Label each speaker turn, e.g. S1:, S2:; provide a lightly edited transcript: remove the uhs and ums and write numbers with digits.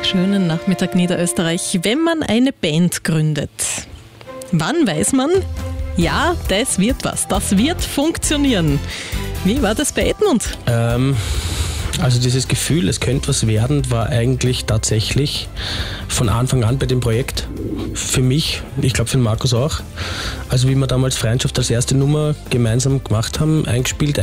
S1: Schönen Nachmittag Niederösterreich. Wenn man eine Band gründet, wann weiß man, ja, das wird was, das wird funktionieren? Wie war das bei Edmund?
S2: Also dieses Gefühl, es könnte was werden, war eigentlich tatsächlich von Anfang an bei dem Projekt. Für mich, ich glaube für den Markus auch. Also wie wir damals Freundschaft als erste Nummer gemeinsam gemacht haben, eingespielt,